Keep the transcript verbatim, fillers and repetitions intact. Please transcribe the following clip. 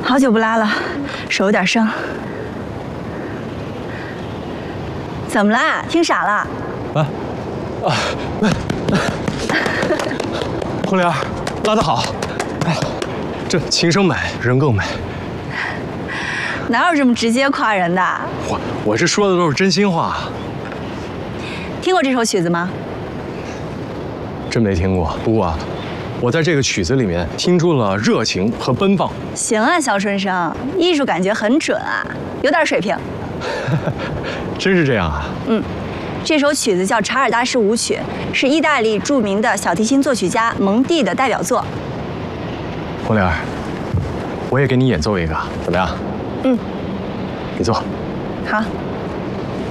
好久不拉了，手有点生。怎么啦？听傻了？ 啊啊！红莲，拉得好！哎，这琴声美，人更美。 哪有这么直接夸人的？ 我我这说的都是真心话。 听过这首曲子吗？ 真没听过。不过啊，我在这个曲子里面听出了热情和奔放。 行啊，肖春生，艺术感觉很准啊，有点水平。 真是这样啊？ 嗯，这首曲子叫《查尔大师舞曲》，是意大利著名的小提琴作曲家蒙蒂的代表作。 红莲，我也给你演奏一个，怎么样？ 嗯， 你坐。 好。